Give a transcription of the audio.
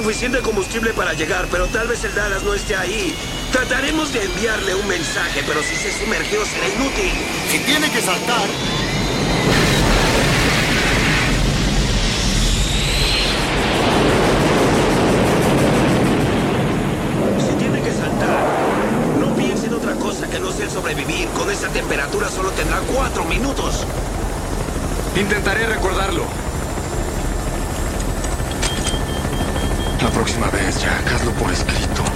suficiente combustible para llegar, pero tal vez el Dallas no esté ahí. Trataremos de enviarle un mensaje, pero si se sumergió será inútil. Si tiene que saltar... Si tiene que saltar, no piense en otra cosa que no sea el sobrevivir. Con esa temperatura solo tendrá 4 minutos. Intentaré recordarlo. La próxima vez, Jack, hazlo por escrito.